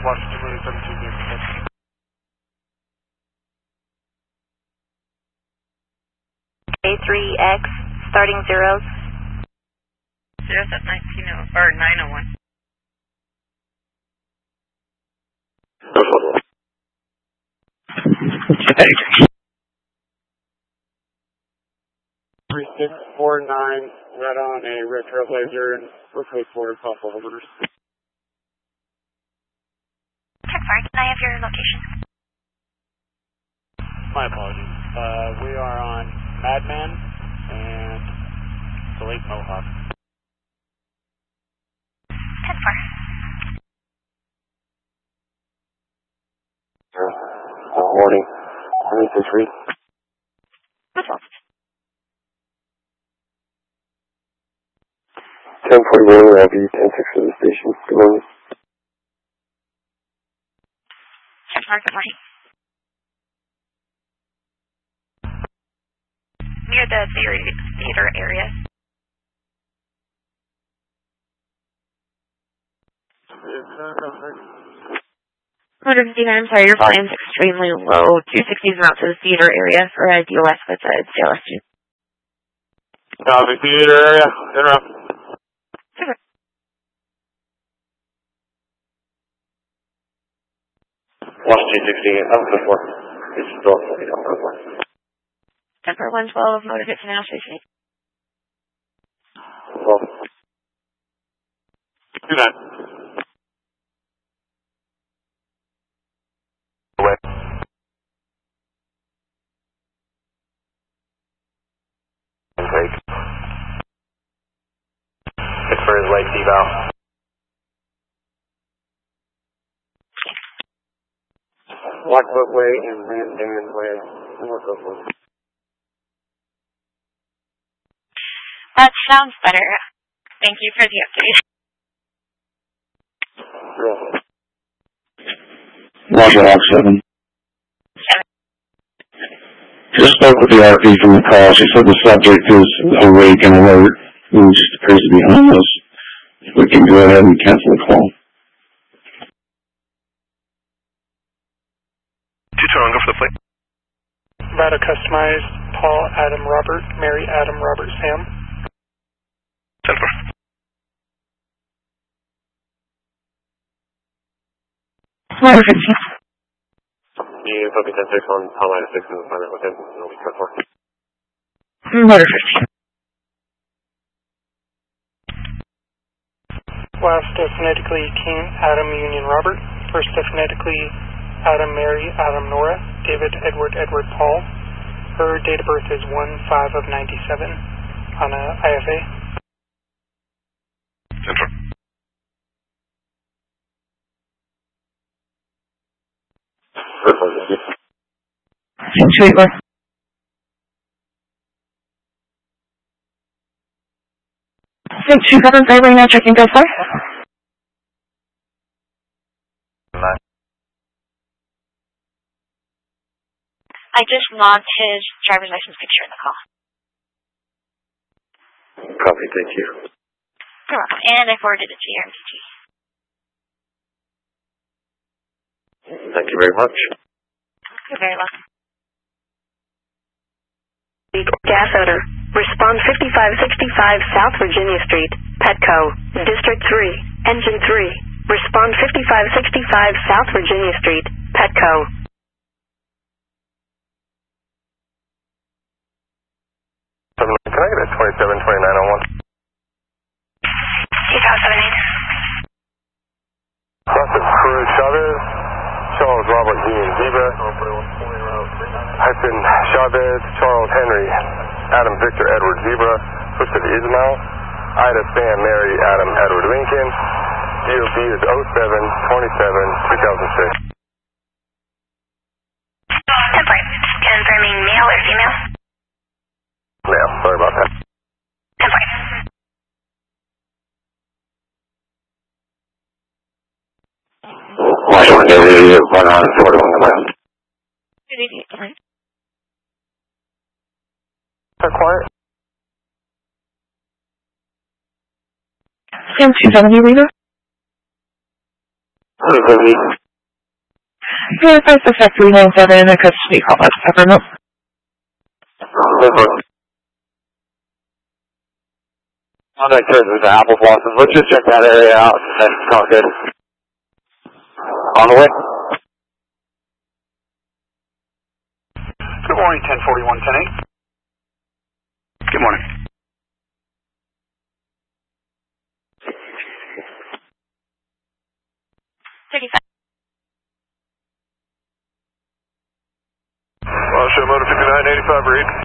Washington 17. A3X, starting zeros. Zeros at 901. Okay. 3649, right on a red Trailblazer and request for possible holders. Sorry, can I have your location? My apologies. We are on Madman and the Lake Mohawk. 10-4. Morning. 363. What's up? 1041, I'll be 10-6 for the station. Good morning. 10-4, good morning. Near the theater area. 159, I'm sorry, your volume's extremely low. 260 is out to the theater area for DOS, but it's JLS2. The theater area, interrupt. Super. Washington 16, I'm good for. It's still something I'm good for. 10-4, 112, motor 15 now, station 8. Well. 29. Great. It's for his light eval. Blackfoot Way and Randan Way, north of Wood. That sounds better. Thank you for the update. Roger, Hawk 7. 7. Just spoke with the RP from the call. She said the subject is awake and alert, which appears to be behind us. We can go ahead and cancel the call. Go for the plate. Nevada customized, Paul, Adam, Robert, Mary, Adam, Robert, Sam. 10-4. Motor 15. You focus 10-6 on Paul minus 6 and find out with him. It'll be cut for. Motor 15. Last phonetically King, Adam, Union, Robert. First phonetically Adam, Mary, Adam, Nora. David, Edward, Edward, Paul. Her date of birth is 1/5 of 97 on a IFA. 10-4. Sweet. 627, right now checking go far. I just logged his driver's license picture in the call. Copy, thank you. You're welcome. And I forwarded it to your MTG. Thank you very much. You're very welcome. Gas odor. Respond 5565 South Virginia Street, Petco, District 3, Engine 3. Respond 5565 South Virginia Street, Petco. Can I get a 272901? 2078. Russell Cruz Chavez, Charles Robert Union Zebra, Hudson Chavez, Charles Henry, Adam Victor Edward Zebra, Twisted Ismail, Ida Sam Mary Adam Edward Lincoln, DOB is 07/27/2006. Confirming male or female? Male, sorry about that. Washington, David, 1 on 41 around. Quiet. Sam 270 Rita. Verify suspect 397, a custody call out Sacramento. Contact Church with the Apple Blossoms. Let's just check that area out and call good. On the way. Good morning, 1041, 10-8. Good morning. Show motor 5985 read.